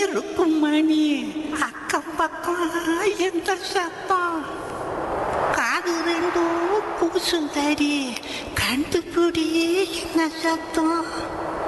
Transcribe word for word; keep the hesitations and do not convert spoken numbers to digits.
எழுப்பும் மணி அக்கம் பக்கம் எந்த சத்தம் காது ரெண்டும் கூசும் தடி கண்டுபிடி என்ன சத்தம்